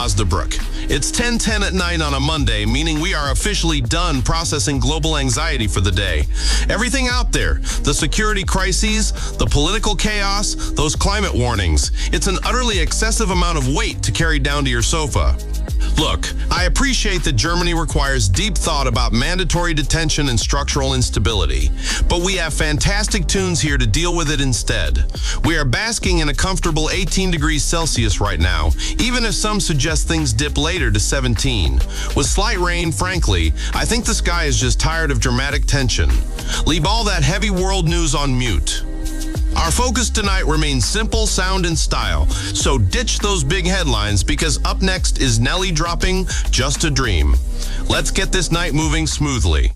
Osnabrück. It's 10:10 at night on a Monday, meaning we are officially done processing global anxiety for the day. Everything out there, the security crises, the political chaos, those climate warnings, it's an utterly excessive amount of weight to carry down to your sofa. Look, I appreciate that Germany requires deep thought about mandatory detention and structural instability, but we have fantastic tunes here to deal with it instead. We are basking in a comfortable 18 degrees Celsius right now, even if some suggest things dip later to 17. With slight rain, frankly, I think the sky is just tired of dramatic tension. Leave all that heavy world news on mute. Our focus tonight remains simple, sound, and style, so ditch those big headlines because up next is Nelly dropping Just a Dream. Let's get this night moving smoothly.